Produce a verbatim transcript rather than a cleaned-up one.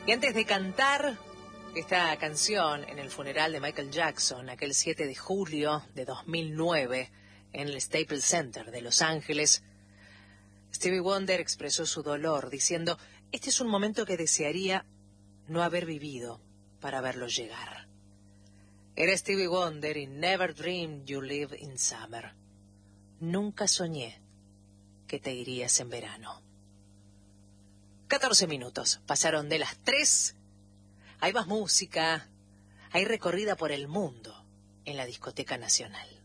Y antes de cantar esta canción en el funeral de Michael Jackson, aquel siete de julio de dos mil nueve, en el Staples Center de Los Ángeles, Stevie Wonder expresó su dolor diciendo: este es un momento que desearía no haber vivido para verlo llegar. Era Stevie Wonder y Never Dreamed You Live in Summer. Nunca soñé que te irías en verano. catorce minutos pasaron de las tres. Hay más música, hay recorrida por el mundo en la Discoteca Nacional.